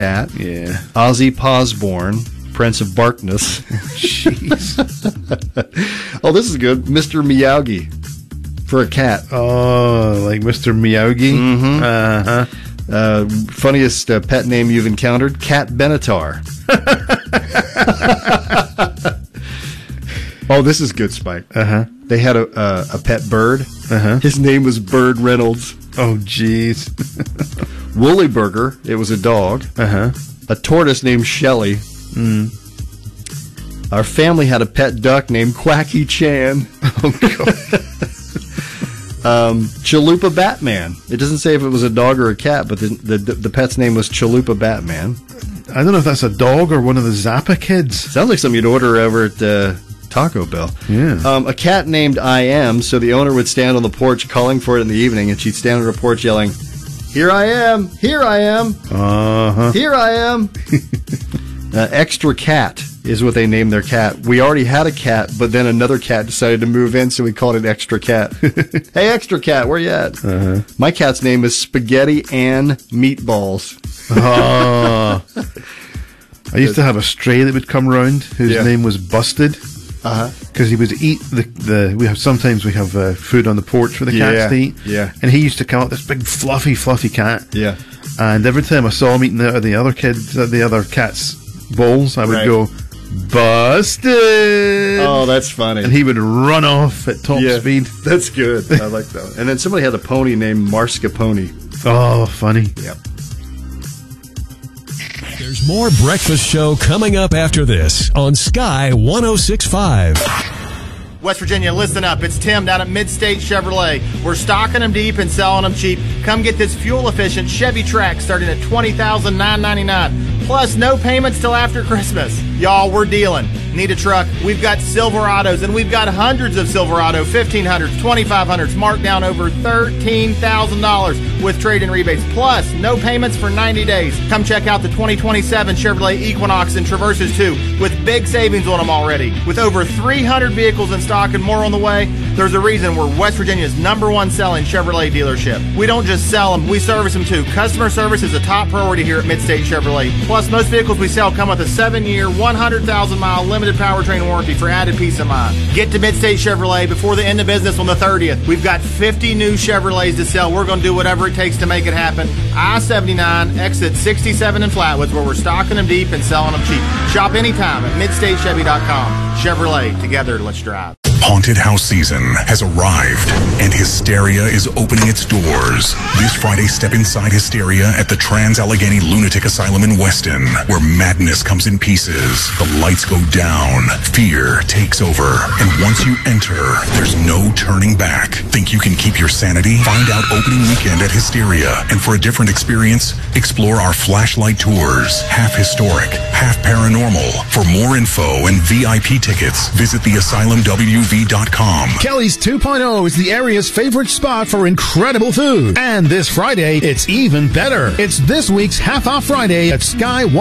cat. Yeah. Ozzy Posborn, Prince of Barkness. Jeez. Oh, this is good. Mr. Miyagi for a cat. Oh, like Mr. Miyagi? Mm-hmm. Uh-huh. Funniest pet name you've encountered? Cat Benatar. Oh, this is good, Spike. Uh-huh. They had a pet bird. Uh-huh. His name was Bird Reynolds. Oh, jeez. Woolly Burger. It was a dog. Uh-huh. A tortoise named Shelly. Mm. Our family had a pet duck named Quacky Chan. Oh, God. Chalupa Batman. It doesn't say if it was a dog or a cat, but the pet's name was Chalupa Batman. I don't know if that's a dog or one of the Zappa kids. Sounds like something you'd order over at Taco Bell. Yeah. A cat named I Am, so the owner would stand on the porch calling for it in the evening, and she'd stand on her porch yelling, "Here I am! Here I am! Uh-huh. Here I am!" Extra Cat is what they named their cat. We already had a cat, but then another cat decided to move in, so we called it Extra Cat. Hey, Extra Cat, where you at? Uh-huh. My cat's name is Spaghetti and Meatballs. Oh. I used to have a stray that would come round whose name was Busted. Because he would eat sometimes we have food on the porch for the cats to eat. Yeah. And he used to come out, this big fluffy cat. Yeah. And every time I saw him eating out of the other cat's bowls, I would go, "Busted!" Oh, that's funny. And he would run off at top speed. That's good. I like that one. And then somebody had a pony named Marscapone. Oh, funny. Yep. There's more Breakfast Show coming up after this on Sky 106.5. West Virginia, listen up. It's Tim down at Midstate Chevrolet. We're stocking them deep and selling them cheap. Come get this fuel-efficient Chevy Trax starting at $20,999. Plus, no payments till after Christmas. Y'all, we're dealing. Need a truck? We've got Silverados, and we've got hundreds of Silverado 1500s, 2500s, marked down over $13,000 with trade-in rebates. Plus, no payments for 90 days. Come check out the 2027 Chevrolet Equinox and Traverses 2 with big savings on them already. With over 300 vehicles in stock and more on the way, there's a reason we're West Virginia's #1 selling Chevrolet dealership. We don't just sell them, we service them too. Customer service is a top priority here at Midstate Chevrolet. Plus, most vehicles we sell come with a 7-year, 100,000-mile limited powertrain warranty for added peace of mind. Get to Midstate Chevrolet before the end of business on the 30th. We've got 50 new Chevrolets to sell. We're going to do whatever it takes to make it happen. I-79, exit 67 in Flatwoods, where we're stocking them deep and selling them cheap. Shop anytime at MidstateChevy.com. Chevrolet, together, let's drive. Haunted house season has arrived, and Hysteria is opening its doors. This Friday, step inside Hysteria at the Trans-Allegheny Lunatic Asylum in Weston, where madness comes in pieces, the lights go down, fear takes over, and once you enter, there's no turning back. Think you can keep your sanity? Find out opening weekend at Hysteria, and for a different experience, explore our flashlight tours, half historic, half paranormal. For more info and VIP tickets, visit theasylumwv.com. Kelly's 2.0 is the area's favorite spot for incredible food. And this Friday, it's even better. It's this week's half-off Friday at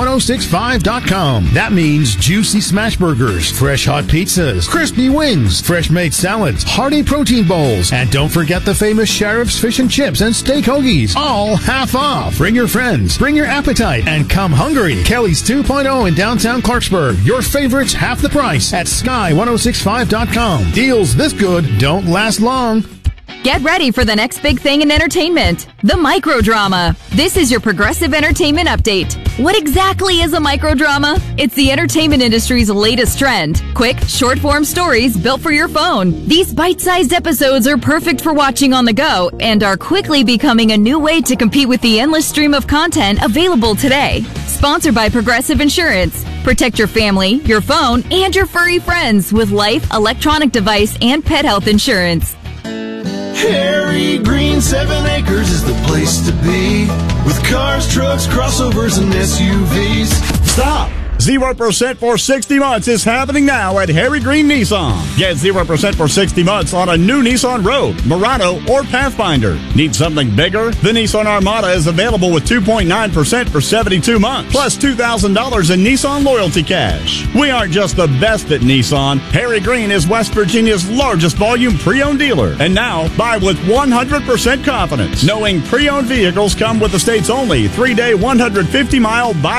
Sky1065.com. That means juicy smash burgers, fresh hot pizzas, crispy wings, fresh-made salads, hearty protein bowls, and don't forget the famous Sheriff's Fish and Chips and Steak Hoagies, all half off. Bring your friends, bring your appetite, and come hungry. Kelly's 2.0 in downtown Clarksburg. Your favorites half the price at Sky1065.com. Deals this good don't last long. Get ready for the next big thing in entertainment, the microdrama. This is your Progressive Entertainment Update. What exactly is a microdrama? It's the entertainment industry's latest trend. Quick, short-form stories built for your phone. These bite-sized episodes are perfect for watching on the go and are quickly becoming a new way to compete with the endless stream of content available today. Sponsored by Progressive Insurance. Protect your family, your phone, and your furry friends with life, electronic device, and pet health insurance. Harry Green 7 Acres is the place to be, with cars, trucks, crossovers, and SUVs. Stop! 0% for 60 months is happening now at Harry Green Nissan. Get 0% for 60 months on a new Nissan Rogue, Murano, or Pathfinder. Need something bigger? The Nissan Armada is available with 2.9% for 72 months, plus $2,000 in Nissan loyalty cash. We aren't just the best at Nissan. Harry Green is West Virginia's largest volume pre-owned dealer. And now, buy with 100% confidence, knowing pre-owned vehicles come with the state's only 3-day, 150-mile buy